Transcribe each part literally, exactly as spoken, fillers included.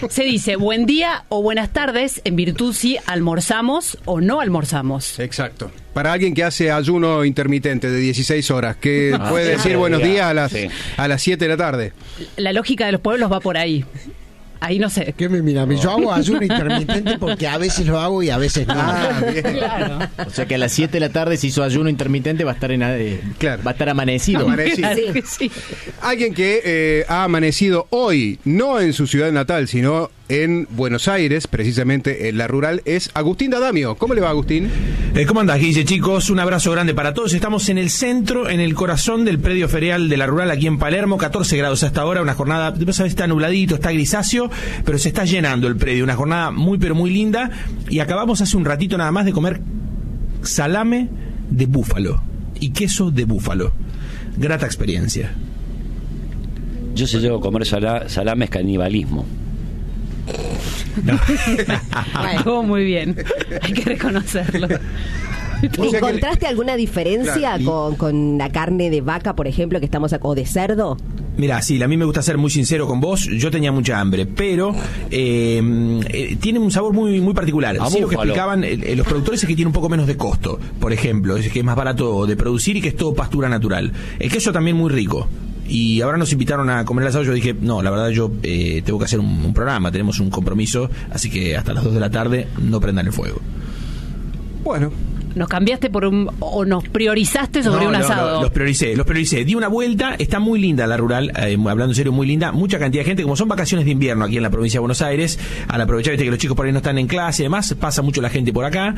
Se dice buen día o buenas tardes en virtud si almorzamos o no almorzamos. Exacto. Para alguien que hace ayuno intermitente de dieciséis horas, que ah, puede sí, decir buenos días a las, sí. a las siete de la tarde. La lógica de los pueblos va por ahí. Ahí no sé. ¿Qué me mira? Yo hago ayuno intermitente porque a veces lo hago y a veces no. Ah, bien. Claro. O sea que a las siete de la tarde si hizo ayuno intermitente va a estar en eh, claro. va a estar amanecido. amanecido. Claro que sí. Alguien que eh, ha amanecido hoy, no en su ciudad natal, sino en Buenos Aires, precisamente en la rural, es Agustín D'Adamio. ¿Cómo le va, Agustín? Eh, ¿Cómo andás, Guille, chicos? Un abrazo grande para todos. Estamos en el centro, en el corazón del predio ferial de la rural, aquí en Palermo, catorce grados hasta ahora, una jornada, vos sabés, está nubladito, está grisáceo, pero se está llenando el predio, una jornada muy, pero muy linda, y acabamos hace un ratito nada más de comer salame de búfalo y queso de búfalo. Grata experiencia. Yo si llego a comer sala, salame es canibalismo. No. Bueno, muy bien, hay que reconocerlo. ¿Encontraste alguna diferencia claro, y... con, con la carne de vaca, por ejemplo, que estamos acá, o de cerdo? Mira, sí, a mí me gusta ser muy sincero con vos. Yo tenía mucha hambre, pero eh, eh, tiene un sabor muy muy particular. Sí, lo que explicaban eh, los productores es que tiene un poco menos de costo, por ejemplo, es que es más barato de producir y que es todo pastura natural. El queso también muy rico. Y ahora nos invitaron a comer el asado. Yo dije, no, la verdad yo eh, tengo que hacer un, un programa, tenemos un compromiso, así que hasta las dos de la tarde no prendan el fuego. Bueno, ¿nos cambiaste por un, o nos priorizaste sobre no, un no, asado? No, los prioricé, los prioricé. Di una vuelta, está muy linda la rural, eh, hablando en serio, muy linda. Mucha cantidad de gente, como son vacaciones de invierno aquí en la provincia de Buenos Aires, al aprovechar, viste que los chicos por ahí no están en clase y demás, pasa mucho la gente por acá,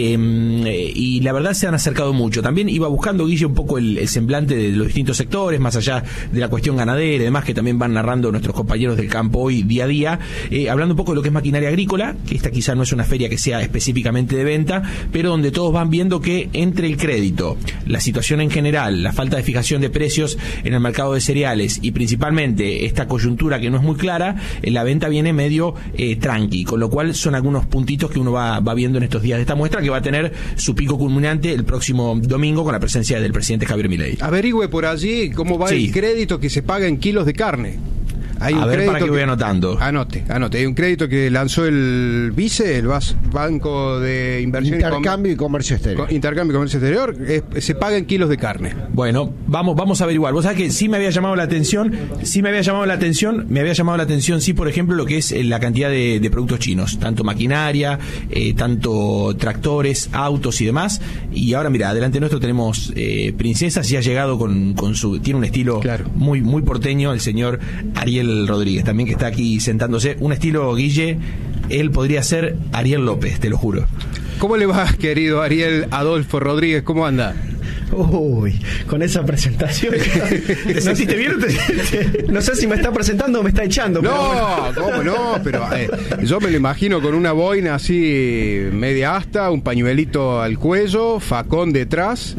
eh, y la verdad se han acercado mucho. También iba buscando, Guille, un poco el, el semblante de los distintos sectores, más allá de la cuestión ganadera y demás, que también van narrando nuestros compañeros del campo hoy, día a día, eh, hablando un poco de lo que es maquinaria agrícola, que esta quizá no es una feria que sea específicamente de venta, pero donde todos van viendo que entre el crédito, la situación en general, la falta de fijación de precios en el mercado de cereales y principalmente esta coyuntura que no es muy clara, la venta viene medio eh, tranqui, con lo cual son algunos puntitos que uno va, va viendo en estos días de esta muestra, que va a tener su pico culminante el próximo domingo con la presencia del presidente Javier Milei. Averigüe por allí cómo va sí. el crédito que se paga en kilos de carne. Hay un a ver, crédito para que, que voy anotando. Anote, anote. Hay un crédito que lanzó el BICE, el Banco de Inversión Intercambio y, Com- y Comercio Exterior. Intercambio y Comercio Exterior, es, se paga en kilos de carne. Bueno, vamos vamos a averiguar. Vos sabés que sí me había llamado la atención, sí me había llamado la atención, me había llamado la atención, sí, por ejemplo, lo que es la cantidad de, de productos chinos, tanto maquinaria, eh, tanto tractores, autos y demás. Y ahora, mira, adelante nuestro tenemos eh, princesas y ha llegado con, con su, tiene un estilo claro. muy muy porteño, el señor Ariel Rodríguez, también que está aquí sentándose, un estilo, Guille, él podría ser Ariel López, te lo juro. ¿Cómo le va, querido Ariel Adolfo Rodríguez? ¿Cómo anda? Uy, con esa presentación. ¿Te sentiste bien? No sé si me está presentando o me está echando. No, pero ¿cómo no? Pero eh, yo me lo imagino con una boina así media asta, un pañuelito al cuello, facón detrás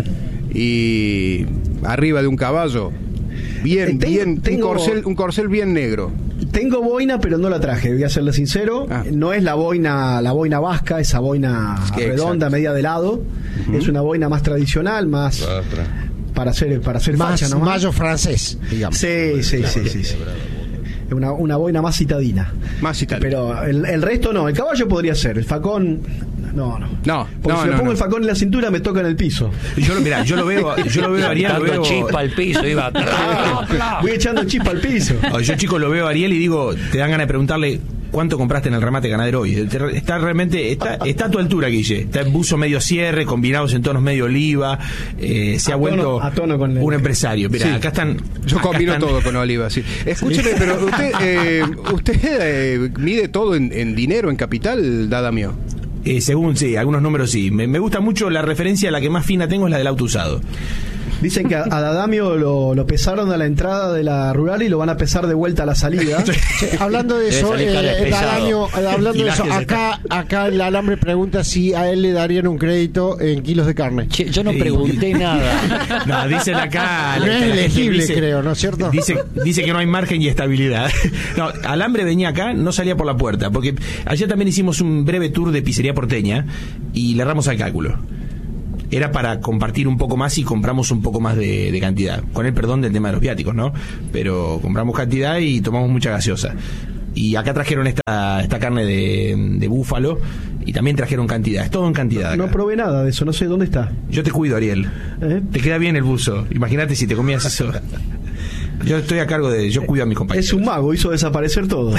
y arriba de un caballo. Bien, tengo, bien, tengo, un, corcel, un corcel bien negro. Tengo boina, pero no la traje, voy a serle sincero. Ah. No es la boina la boina vasca, esa boina es que redonda, exacto. media de lado. Uh-huh. Es una boina más tradicional, más para hacer para hacer más facha, ¿no? Mayo francés, digamos. Sí, sí, sí, sí, sí. Una, una boina más citadina. Más citadina. Pero el, el resto no. El caballo podría ser. El facón, no, no. No, porque no, si me no, pongo no. el facón en la cintura me toca en el piso. Yo lo, mirá, yo lo veo, yo lo veo a Ariel, lo veo chispa al piso, iba. Voy echando chispa al piso. Yo, chicos, lo veo a Ariel y digo, te dan ganas de preguntarle ¿cuánto compraste en el remate ganadero hoy? Está realmente, está, está a tu altura, Guille. Está en buzo medio cierre, combinados en tonos medio oliva. Eh, se a ha tono, vuelto a tono con el... un empresario. Mirá, sí. acá están. Yo acá combino están... todo con oliva, sí. Escúcheme, sí. pero usted, eh, usted eh, mide todo en, en dinero, en capital, D'Adamio. Eh, según, sí, algunos números sí. Me, me gusta mucho la referencia, la que más fina tengo es la del auto usado. Dicen que a, a D'Adamio lo, lo pesaron a la entrada de la rural y lo van a pesar de vuelta a la salida. Sí, hablando de eso, eh, D'Adamio, eh, hablando de eso, acá, acá el alambre pregunta si a él le darían un crédito en kilos de carne. Che, yo no pregunté sí. nada. No, dicen acá. No es elegible, dice, creo, ¿no es cierto? Dice, dice que no hay margen y estabilidad. No, alambre venía acá, no salía por la puerta, porque ayer también hicimos un breve tour de pizzería porteña y le erramos al cálculo. Era para compartir un poco más y compramos un poco más de, de cantidad. Con el perdón del tema de los viáticos, ¿no? Pero compramos cantidad y tomamos mucha gaseosa. y acá trajeron esta, esta carne de, de búfalo y también trajeron cantidad, es todo en cantidad acá. No probé nada de eso, no sé dónde está. Yo te cuido, Ariel. ¿Eh? Te queda bien el buzo. Imagínate si te comías eso. Yo estoy a cargo de... Yo cuido a mis compañeros. Es un mago, hizo desaparecer todo.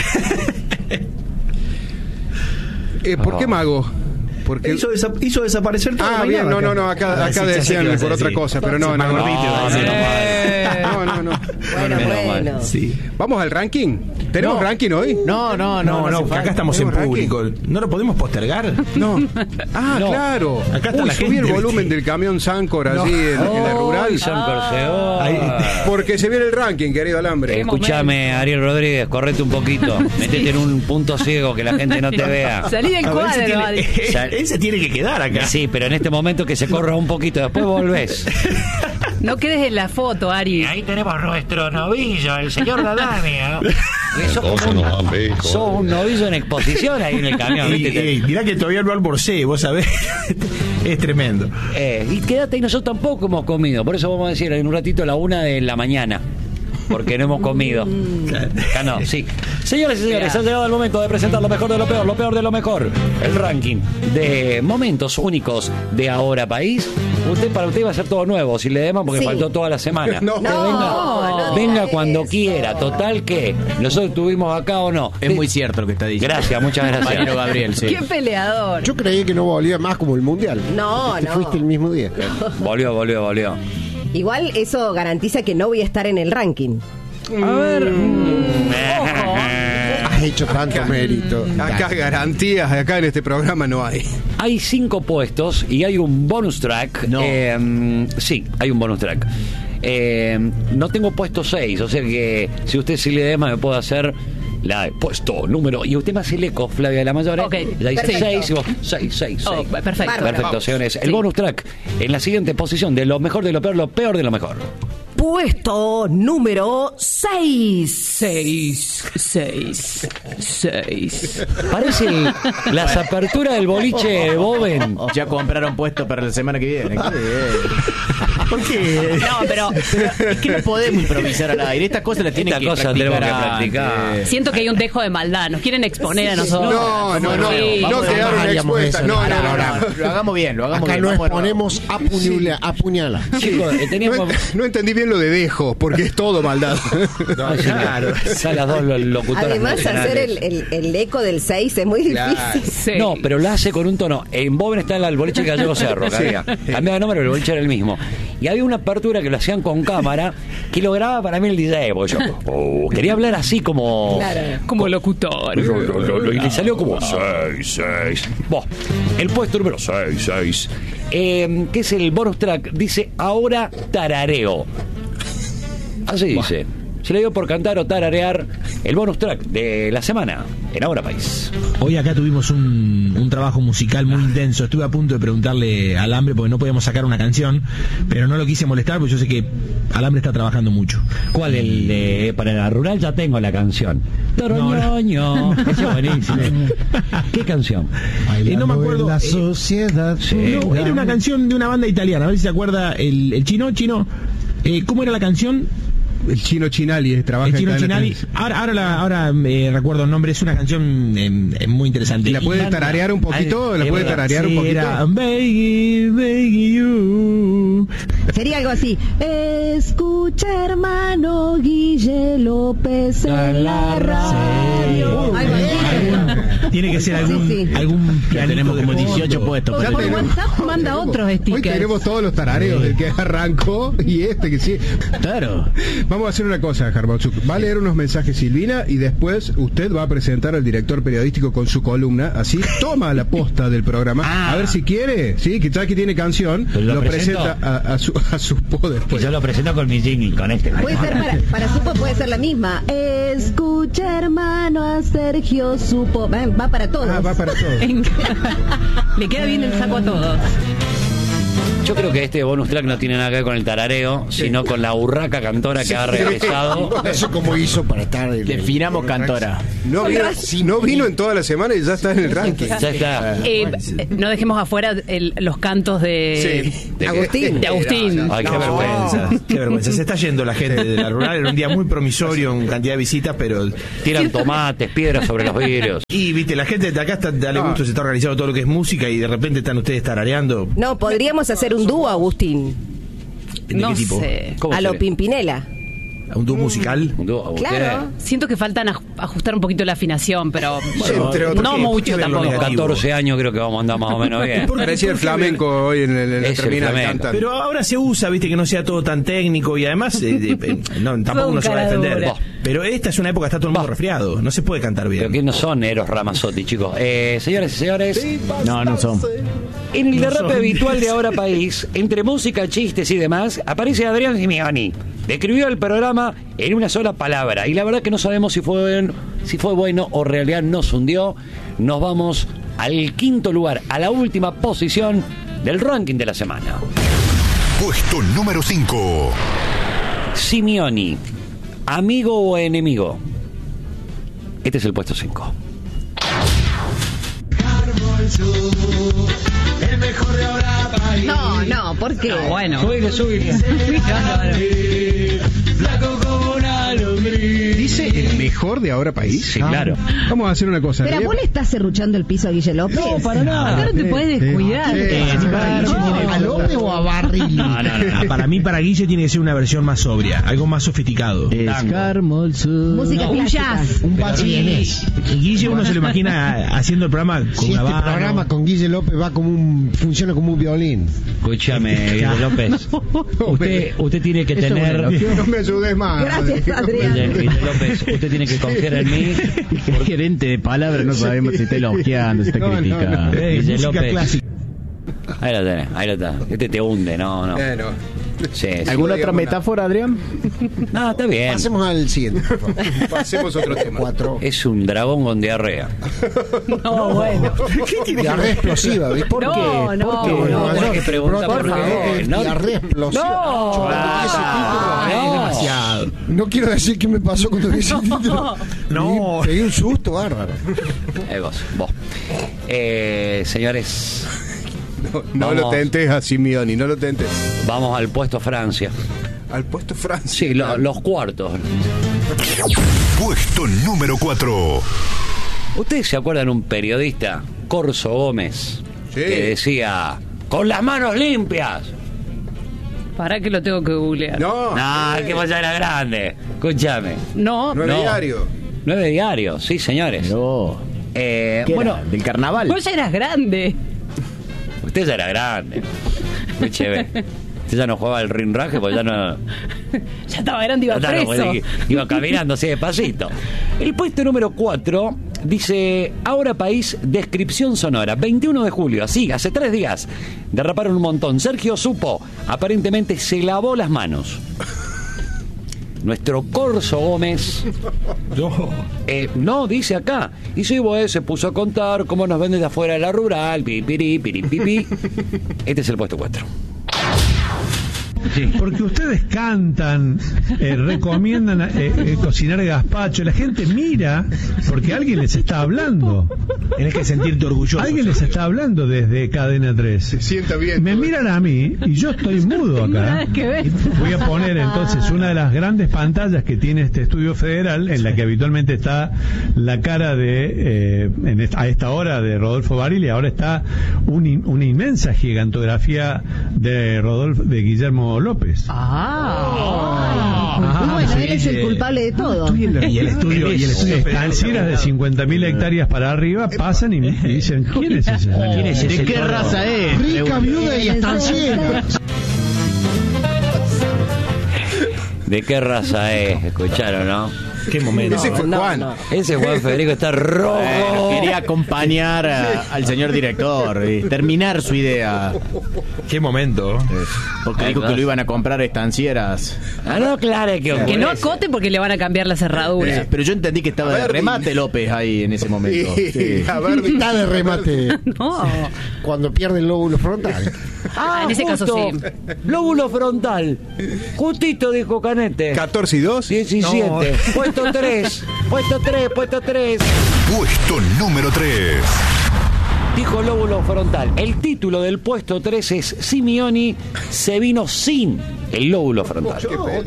eh, ¿Por qué mago? Porque hizo, desa- hizo desaparecer todo. Ah, bien, no, no, no, acá, acá decían por otra cosa, pero no, no, no. No, no, no. Bueno, bueno. Sí. ¿Vamos al ranking? ¿Tenemos No. ranking hoy? No, no, no, No, no, que acá estamos en público. ¿No lo podemos postergar? No. Ah, No. claro. Acá está Uy, la subí gente, el volumen ¿viste? del camión Sancor allí en, en la rural. Sancor se va. Porque se viene el ranking, querido Alambre. Escúchame, Ariel Rodríguez, correte un poquito. Métete en un punto ciego que la gente no te vea. Salí del A ver, ese cuadro, tiene, Ari. Sal- ese tiene que quedar acá. Sí, pero en este momento que se corra un poquito, después volvés. No quedes en la foto, Ari. Ahí tenemos nuestro novillo, el señor Dadamio. Sos como un, sos un novillo en exposición ahí en el camión. Y, ¿viste? y, mirá que todavía no almorcé, vos sabés. Es tremendo. Eh, y quédate, y nosotros tampoco hemos comido. Por eso vamos a decir en un ratito a la una de la mañana. Porque no hemos comido. Acá no, sí. Señores y señores, ha llegado el momento de presentar lo mejor de lo peor, lo peor de lo mejor. El ranking de momentos únicos de Ahora País. Usted, para usted va a ser todo nuevo, si le demos, porque Sí. faltó toda la semana. No. Usted No, venga, no venga digas cuando eso. quiera. Total que nosotros estuvimos acá o no. Es muy cierto lo que está diciendo. Gracias, muchas gracias. Compañero Gabriel, sí. Qué peleador. Yo creí que no volvía más como el mundial. No, Te no. fuiste el mismo día. Volvió, volvió, volvió. Igual eso garantiza que no voy a estar en el ranking. A ver. Has hecho tanto mérito. Acá garantías, acá en este programa no hay. Hay cinco puestos y hay un bonus track. No. Eh, sí, hay un bonus track. Eh, no tengo puesto seis, o sea que si usted sí le dema me puede hacer la puesto número. Y usted me hace el eco, Flavia de la Mayor. Ok, Ya dice perfecto. seis y vos seis, seis, Oh, seis. perfecto. Bárbaro. Perfecto, señores. El Sí. bonus track en la siguiente posición de lo mejor de lo peor, lo peor de lo mejor. Puesto número seis. Seis, seis, seis. Parece el- las aperturas del boliche de Boven. Ya compraron puesto para la semana que viene. ¿Por qué? No, pero Es que no podemos improvisar al aire. Estas cosas las tienen Estas que cosas practicar tenemos que antes. practicar. siento que hay un dejo de maldad. Nos quieren exponer a nosotros. No, no, no. Sí. No Vamos, quedaron haríamos expuestas. eso. No, No, no, no, no. no. Lo hagamos bien, lo hagamos Acá bien. no Vamos, exponemos a puñula, a puñala. Chicos, eh, No, teníamos. ent- no entendí bien lo de dejo, porque es todo maldad. No, claro, son las dos lo- locutoras. Además, nacionales. hacer el, el, el eco del seis es muy difícil. Sí. No, pero la hace con un tono. En Boven está el boliche de Gallego Cerro, que había. Cambiaba de nombre, pero el boliche era el mismo. Y había una apertura que lo hacían con cámara, que lo grababa para mí el D J. Porque yo oh, quería hablar así como. Claro. Como locutor. Lo, lo, lo, lo, y le salió como seis, seis. Bueno, el puesto número seis, seis. Eh, que es el bonus track, dice ahora tarareo. Así dice. Se le dio por cantar o tararear el bonus track de la semana en Ahora País. Hoy acá tuvimos un, un trabajo musical muy intenso. Estuve a punto de preguntarle a Alambre porque no podíamos sacar una canción, pero no lo quise molestar porque yo sé que Alambre está trabajando mucho. ¿Cuál? El de para la rural ya tengo la canción. Toroñoño. Esa es buenísimo. ¿Qué canción? Eh, no me acuerdo. La eh, sociedad. no, era una canción de una banda italiana. A ver si se acuerda el, el chino, chino. Eh, ¿Cómo era la canción? El chino Chinali trabaja El chino en cadena Chinali. tres. Ahora, ahora, la- ahora eh, recuerdo el nombre. Es una canción eh, eh, muy interesante. ¿Y la puede Y- tararear un poquito? ¿La es puede verdad. tararear un Sí, poquito? era Begging, begging you. Sería algo así. Escucha, hermano Guille López en la radio. Sí. Algo así. Tiene que ser algún, Sí, sí. algún Ya pianito tenemos de como fondo. dieciocho puestos. Por, Ya por tenemos- WhatsApp manda otros Hoy stickers. tenemos todos los tarareos del que arrancó y este que sí. Claro. Vamos a hacer una cosa, Jarbauzuk. Va a leer unos mensajes Silvina y después usted va a presentar al director periodístico con su columna. Así toma la posta del programa. Ah. A ver si quiere, sí, quizás que tiene canción, Pero lo, lo presento. presenta a, a su a su po Y después. yo lo presento con mi jingle, con este. Puede ser para, para Supo, puede ser la misma. Escucha, hermano, a Sergio Supo. Va, va para todos. Ah, va para todos. Le queda bien el saco a todos. Yo creo que este bonus track no tiene nada que ver con el tarareo, sino con la urraca cantora que ha regresado. Eso como hizo para estar. El, Definamos el, cantora. No vino, no vino en toda la semana y ya está en el ranking. Ya está. Eh, no dejemos afuera el, los cantos de, Sí. de Agustín. De Agustín. No, no, Ay, qué no. vergüenza, qué vergüenza. Se está yendo la gente de la rural. Era un día muy promisorio en cantidad de visitas, pero tiran tomates, piedras sobre los vidrios. Y viste, la gente de acá está, dale No. gusto, se está organizando todo lo que es música y de repente están ustedes tarareando. No, podríamos hacer un dúo, Agustín. ¿De No qué tipo? sé. ¿Cómo A lo sería? Pimpinela. ¿Un dúo musical? Un dúo, Claro. Siento que faltan aj- ajustar un poquito la afinación, pero Bueno, entre otros, no ¿qué? mucho ¿Qué ver lo tampoco. negativo? catorce años creo que vamos a andar más o menos bien. Parecía el flamenco hoy en el, en el Es el terminal flamenco. cantando. Pero ahora se usa, viste, que no sea todo tan técnico y además eh, eh, eh, no, tampoco uno se va a defender. Dura. Pero esta es una época, está todo el mundo resfriado, no se puede cantar Pero bien. que no son Eros Ramazzotti, chicos. Eh, señores y señores, No, no son. en el No derrape son. habitual de Ahora País, entre música, chistes y demás, aparece Adrián Simioni. Describió el programa en una sola palabra y la verdad que no sabemos si fue, buen- si fue bueno o en realidad nos hundió. Nos vamos al quinto lugar, a la última posición del ranking de la semana. Puesto número cinco. Simioni, amigo o enemigo. Este es el puesto cinco. No, no, ¿por qué? No, bueno. Súbile, súbile. Dice el mejor de Ahora País. Sí, claro. Vamos a hacer una cosa. Pero vos le estás serruchando el piso a Guille López. No, para nada. Acá no te puedes descuidar. ¿A López o a Barril? No, no, no. Ah, para mí, para Guille tiene que ser una versión más sobria, algo más sofisticado. Música Un clásica. jazz. Un bachienés. Y Guille uno se lo imagina haciendo el programa con Si una este banda. programa con Guille López va como un, funciona como un violín. Escúchame, Guille López. Usted, usted tiene que tener. No me ayudes más. Gracias, Adrián. Guille, Guille López, usted tiene que confiar en mí. Gerente de palabras, no sabemos si está elogiando, si está No, no, criticando. no. Eh, Guille música López. clásica. Ahí lo tenés, ahí lo está. Este te hunde, no, no. Eh, no. Sí, sí. ¿Alguna otra metáfora, Adrián? No, está bien. Pasemos al siguiente, por favor. Pasemos a otro tema. Cuatro. Es un dragón con diarrea. No, bueno. Diarrea explosiva, ¿viste? ¿Por qué? No, no, qué? no, No, no. tenés que preguntar por Por qué. favor, No. diarrea explosiva. No. Ah, No. Demasiado. No quiero decir qué me pasó cuando vi ese título. No. Me pegué un susto bárbaro. Eh, vos, vos. Eh, señores, No, no Vamos. lo tentes a Simioni, no lo tentes. vamos al puesto Francia. Al puesto Francia. Sí, lo- los cuartos. Puesto número cuatro. ¿Ustedes se acuerdan un periodista, Corso Gómez, Sí. que decía, con las manos limpias? Para que lo tengo que googlear. No. No, el que vaya era grande. Escúchame. No. No es No. diario. Nueve diarios, sí, señores. Pero, Eh, ¿qué bueno, era? ¿Del carnaval? Vos ya eras grande. usted ya era grande. Escúcheme. Usted ya no jugaba el rinraje porque ya no... Ya estaba grande y iba Ya no, preso. porque iba caminando así despacito. El puesto número cuatro dice, Ahora País, descripción sonora. veintiuno de julio, así, hace tres días. Derraparon un montón. Sergio Supo, aparentemente se lavó las manos. Nuestro Corso Gómez, eh, no, dice acá. Y sí, pues, se puso a contar cómo nos ven desde afuera de la rural. Pipiri, piripipi. Este es el puesto cuatro. Porque ustedes cantan, eh, recomiendan eh, eh, cocinar gazpacho, la gente mira porque alguien les está hablando. Tienes que sentirte orgulloso. Alguien les está hablando desde Cadena tres. Se sienta bien. Me miran a mí y yo estoy mudo acá. Nada que ver. Voy a poner entonces una de las grandes pantallas que tiene este estudio federal, en la que habitualmente está la cara de, eh, en esta- a esta hora, de Rodolfo Barili. Ahora está un in- una inmensa gigantografía de Rodolfo, de Guillermo López. Ah. Ah, bueno, sí. él es el culpable de todo. Y el estudio, y el estudio Estancieras de cincuenta mil hectáreas para arriba pasan y, y dicen, ¿quién es ese señor? ¿Quién es ese ¿De qué toro? raza es? Rica, viuda y estanciera. ¿De qué raza es? ¿Escucharon, no? Qué momento. Ese fue no, Juan. no. Ese Juan Federico está rojo. Bueno, quería acompañar a- al señor director y terminar su idea. Qué momento. Porque dijo que lo iban a comprar estancieras. Ah, no, claro que Que no acote porque le van a cambiar la cerradura. Eh, pero yo entendí que estaba de Verdi. remate López ahí en ese momento. Sí, Sí. a ver, Está de remate No. cuando pierde el lóbulo frontal. Ah, en ese caso sí. Lóbulo frontal. Justito, dijo Canete. catorce y dos. diecisiete. No. Puesto tres. Puesto tres, puesto tres. Puesto número tres. Dijo lóbulo frontal. El título del puesto tres es Simeoni se vino sin el lóbulo frontal.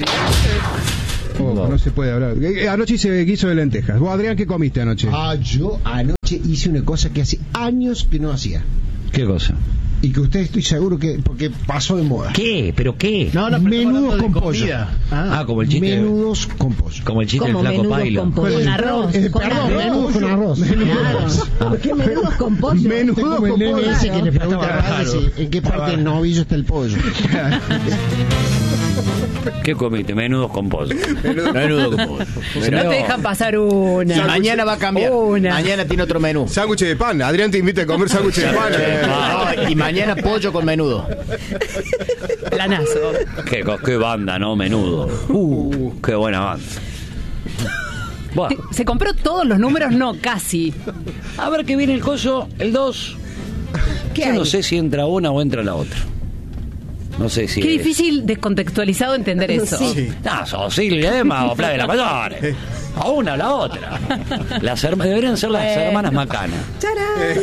Oh, no se puede hablar. Eh, Anoche hice guiso de lentejas. ¿Vos, Adrián, qué comiste anoche? Ah, yo anoche hice una cosa que hace años que no hacía. ¿Qué cosa? Y que usted estoy seguro que, porque pasó de moda. ¿Qué? ¿Pero qué? No, no, pero Menudos estamos hablando con de pollo. comida. Ah, como el chiste. Menudos con pollo. Como el chiste del Como flaco menudos Pailo. con pollo. Con arroz. Eh, Con perdón, arroz. menudos con arroz. Claro. ¿Por qué menudos con pollo? Menudos Menudos con con pollo. pollo. Ese que le pregunta a Estaba Reyes raro. si- en qué parte del novillo está el pollo. ¿Qué comiste? Menudos con pollo. Menudo con pollo. No te dejan pasar una. Y mañana va a cambiar. Una. Mañana tiene otro menú. Sándwich de pan. Adrián te invita a comer sándwich de pan. eh. No, y mañana pollo con menudo. Planazo. Qué, co- qué banda, ¿no? Menudo. Uh, qué buena banda. Bueno, ¿Se compró todos los números? No, casi. a ver qué viene el coso, el dos. ¿Qué Yo hay? no sé si entra una o entra la otra. No sé si. Qué es- difícil descontextualizado entender eso. Sí. No, sos Silvia Emma o Flavia La Mayor. A una o la otra. Las herma- deberían ser las Bueno. hermanas Macana. ¡Tarán!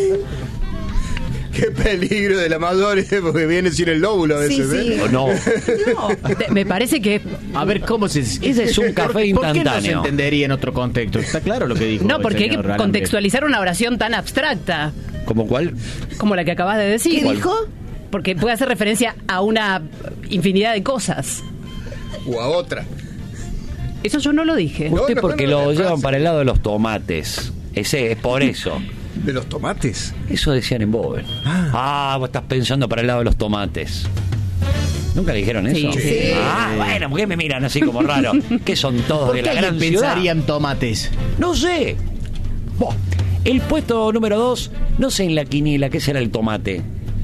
Qué peligro de la mayor, eh, porque viene sin el lóbulo a Sí, veces. sí. ¿eh? ¿O no? No, te- me parece que A ver, ¿cómo se...? Ese es un café ¿Por qué no se instantáneo. entendería en otro contexto? Está claro lo que dijo. no, el porque hay que señor Alambre. contextualizar una oración tan abstracta ¿Cómo cuál? como la que acabas de decir. ¿Qué dijo? Porque puede hacer referencia a una infinidad de cosas. O a otra. Eso yo no lo dije. No, Usted no, porque no, no, lo no, llevan frase. para el lado de los tomates. Ese es por eso. ¿De los tomates? Eso decían en Boven. Ah, vos estás pensando para el lado de los tomates. ¿Nunca le dijeron eso? Sí, sí. Ah, bueno, ¿por qué me miran así como raro? ¿Qué son todos ¿Por de qué la gran alguien ciudad? pensaría en tomates? No sé. Buah. El puesto número dos, no sé en la quiniela qué será el tomate.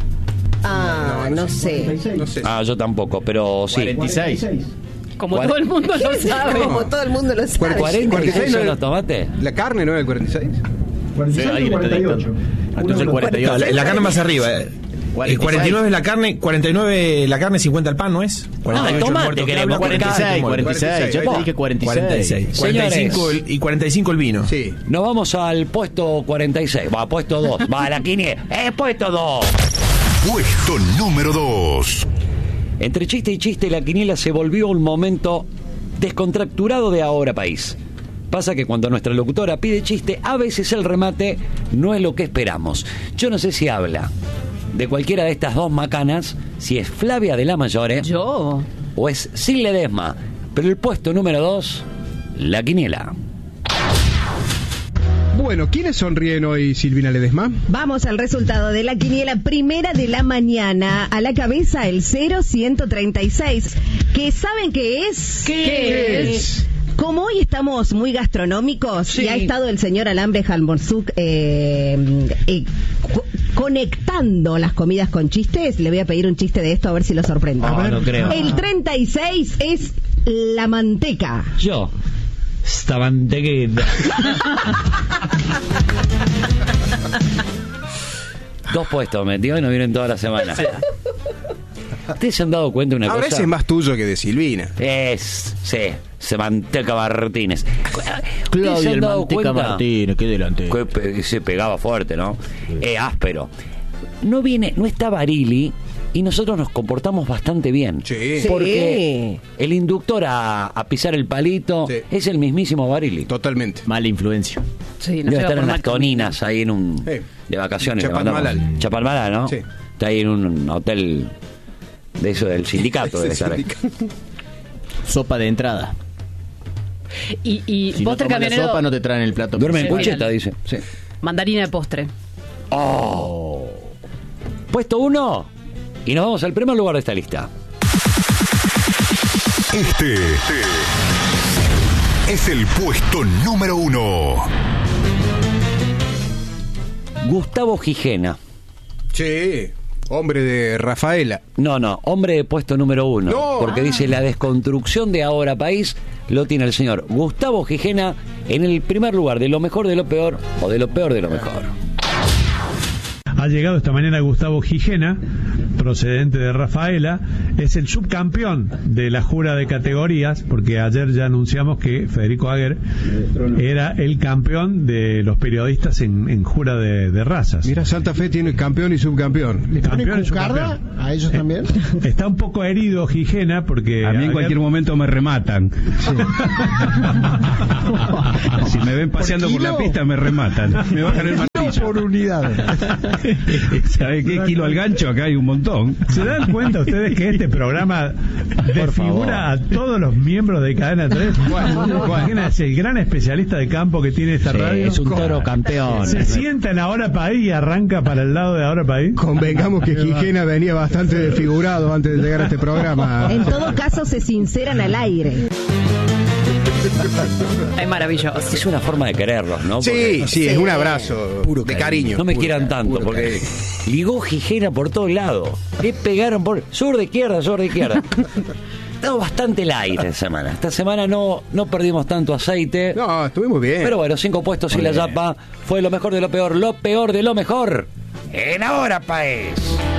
Ah, no sé. No sé. Ah, yo tampoco, pero sí. cuarenta y seis. Como Cuar- todo el mundo lo sabe. Como todo el mundo lo sabe. ¿cuarenta y seis no son es- los tomates? ¿La carne no es el cuarenta y seis? cuarenta y seis o cuarenta y ocho. Entonces el cuarenta y No, ocho. la, la carne más arriba. eh. El cuarenta y nueve es la carne, cuarenta y nueve la carne, cincuenta el pan, ¿no es? cuarenta y ocho tomate el muerto queremos, claro, cuarenta y seis, muerto. cuarenta y seis. Yo te dije cuarenta y seis. cuarenta y seis. cuarenta y cinco el- y cuarenta y cinco el vino. Sí. Nos vamos al puesto cuarenta y seis. Va, puesto dos. Va a la quiniela. ¡Eh, puesto dos! Puesto número dos. Entre chiste y chiste, la quiniela se volvió un momento descontracturado de Ahora País. Pasa que cuando nuestra locutora pide chiste, a veces el remate no es lo que esperamos. Yo no sé si habla de cualquiera de estas dos macanas, si es Flavia de la Mayore Yo. o es Sil Ledesma. Pero el puesto número dos, la quiniela. Bueno, ¿quiénes sonríen hoy, Silvina Ledesma? Vamos al resultado de la quiniela primera de la mañana. A la cabeza el cero ciento treinta y seis. ¿Que saben qué es? ¿Qué es? Como hoy estamos muy gastronómicos Sí. y ha estado el señor Alambre Jalmorzuk eh, eh, co- conectando las comidas con chistes, le voy a pedir un chiste de esto a ver si lo sorprendo. No, no creo. El treinta y seis es la manteca. Yo. Esta mantequita. Dos puestos metió y no vienen toda la semana. ¿Ustedes se han dado cuenta de una Ahora cosa? ese es más tuyo que de Silvina. Es, sí, se Manteca Martínez. ¿Ustedes se Claudio han el dado Manteca cuenta? Martínez, qué delante. Que pe- se pegaba fuerte, ¿no? Eh, áspero. No viene, no está Barili y nosotros nos comportamos bastante bien. Sí. Porque el inductor a, a pisar el palito Sí. es el mismísimo Barili. Totalmente. Mala influencia. Sí, no Debe lleva estar por en mal las toninas ahí en un Sí. de vacaciones. Chapalmalal. le mandamos. Chapalmalal, ¿no? Sí. Está ahí en un hotel de eso del sindicato. debe Ese estar ahí. sindicato. Sopa de entrada. Y, y Si no postre tomas la camionero, sopa no te traen el plato. Duerme en Sí. cucheta, dice. Sí. mandarina de postre. Oh. Puesto uno. Y nos vamos al primer lugar de esta lista. Este es el puesto número uno. Gustavo Gijena. Sí, hombre de Rafaela. No, no, hombre de puesto número uno. No. Porque Ah. dice la desconstrucción de Ahora País lo tiene el señor Gustavo Gijena en el primer lugar de lo mejor de lo peor o de lo peor de lo mejor. Ha llegado esta mañana Gustavo Gijena, procedente de Rafaela, es el subcampeón de la jura de categorías, porque ayer ya anunciamos que Federico Aguer era el campeón de los periodistas en, en jura de, de razas. Mira, Santa Fe tiene campeón y subcampeón. ¿Le ponen Campeón y cucarda subcampeón. a ellos también? Está un poco herido Gijena porque... A mí en cualquier momento me rematan. Si me ven paseando por, por la pista me rematan. Me bajan el martillo. Por unidad. ¿Sabe qué? Kilo al gancho, acá hay un montón. ¿Se dan cuenta ustedes que este programa desfigura a todos los miembros de Cadena tres? Gijena es el gran especialista de campo que tiene esta Sí, radio. es un toro campeón. Se sienta en Ahora País y arranca para el lado de Ahora País. Convengamos que Gijena venía bastante desfigurado antes de llegar a este programa. En todo caso, se sinceran al aire. Es maravilloso. Es una forma de quererlos, ¿no? Sí, Porque sí, es un abrazo de cariño. no me quieran tanto, porque ligó Gijena por todos lados. Le pegaron por sur de izquierda, sur de izquierda. Estado bastante el aire esta semana. Esta semana no, no perdimos tanto aceite. No, estuvimos bien. Pero bueno, cinco puestos y la yapa fue lo mejor de lo peor, lo peor de lo mejor. En Ahora País.